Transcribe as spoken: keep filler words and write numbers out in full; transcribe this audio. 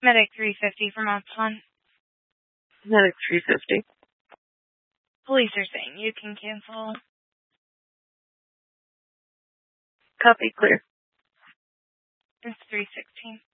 Medic three fifty from Epsilon. Medic three fifty. Police are saying you can cancel. Copy, clear. It's three sixteen.